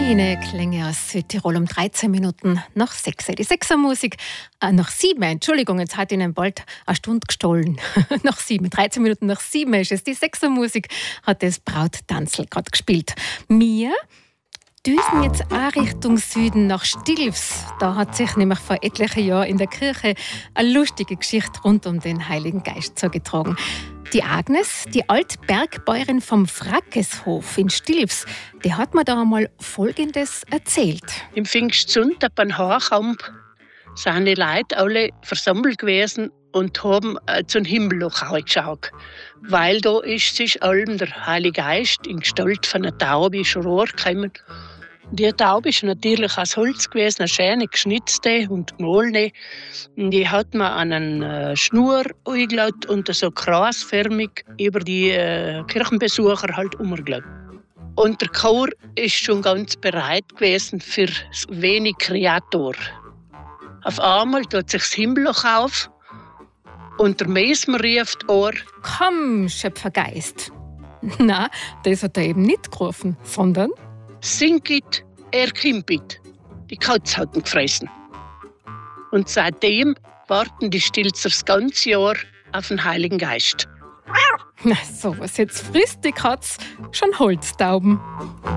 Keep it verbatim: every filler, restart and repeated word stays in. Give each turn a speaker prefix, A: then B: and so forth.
A: Feine Klänge aus Südtirol um dreizehn Minuten nach sechs. Die Sechsermusik, äh, nach sieben, Entschuldigung, jetzt hat Ihnen bald eine Stunde gestohlen. nach sieben, dreizehn Minuten nach sieben ist es. Die Sechsermusik hat das Brauttanzel gerade gespielt. Wir düsen jetzt auch Richtung Süden nach Stilfs. Da hat sich nämlich vor etlichen Jahren in der Kirche eine lustige Geschichte rund um den Heiligen Geist zugetragen. Die Agnes, die Altbergbäuerin vom Frackeshof in Stilfs, die hat mir da einmal Folgendes erzählt.
B: Im Pfingstsonntag beim Haarkamp sind die Leute alle versammelt gewesen und haben äh, zum Himmel geschaut. Weil da ist sich allem der Heilige Geist in Gestalt von einer Taube schon gekommen. Die Taube ist natürlich aus Holz gewesen, eine schöne geschnitzte und gemahlene. Die hat man an eine Schnur eingelegt und so kreisförmig über die äh, Kirchenbesucher halt umgelegt. Und der Chor ist schon ganz bereit gewesen für das wenig Kreator. Auf einmal tut sich das Himmelloch auf und der Mesmer rieft an:
A: Komm, Schöpfergeist. Na, das hat er eben nicht gerufen, sondern
B: Singit, er kimpit. Die Katze hat ihn gefressen. Und seitdem warten die Stilzer das ganze Jahr auf den Heiligen Geist.
A: Na, sowas jetzt frisst die Katze schon Holztauben.